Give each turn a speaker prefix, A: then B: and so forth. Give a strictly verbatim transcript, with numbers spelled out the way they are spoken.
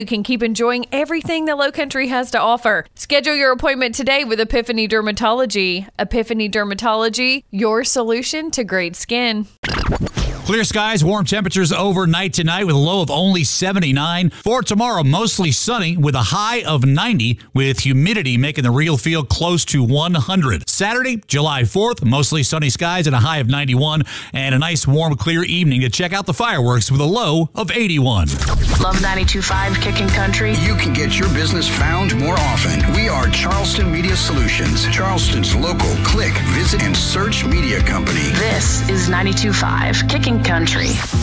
A: You can keep enjoying everything the Low Country has to offer. Schedule your appointment today with Epiphany Dermatology. Epiphany Dermatology, your solution to great skin.
B: Clear skies, warm temperatures overnight tonight with a low of only seventy-nine. For tomorrow, mostly sunny with a high of ninety, with humidity making the real feel close to one hundred. Saturday, July fourth, mostly sunny skies and a high of ninety-one, and a nice warm clear evening to check out the fireworks with a low of eighty-one.
C: Love ninety-two point five Kicking Country.
D: You can get your business found more often. We are Charleston Media Solutions, Charleston's local click, visit, and search media company.
C: This is ninety-two point five Kicking Country.